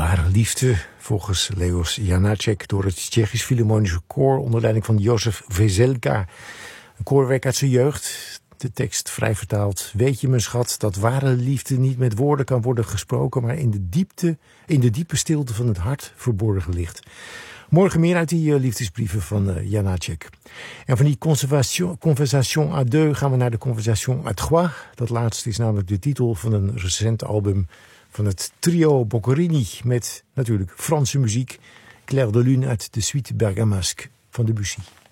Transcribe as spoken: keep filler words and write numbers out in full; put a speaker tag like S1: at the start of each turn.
S1: Ware liefde, volgens Leos Janáček, door het Tsjechisch Philharmonische Koor onder leiding van Josef Veselka. Een koorwerk uit zijn jeugd. De tekst vrij vertaald. Weet je, mijn schat, dat ware liefde niet met woorden kan worden gesproken, maar in de diepte, in de diepe stilte van het hart verborgen ligt. Morgen meer uit die uh, liefdesbrieven van uh, Janáček. En van die conversation, conversation à deux gaan we naar de conversation à trois. Dat laatste is namelijk de titel van een recent album van het trio Boccherini met natuurlijk Franse muziek. Clair de Lune uit de suite Bergamasque van Debussy.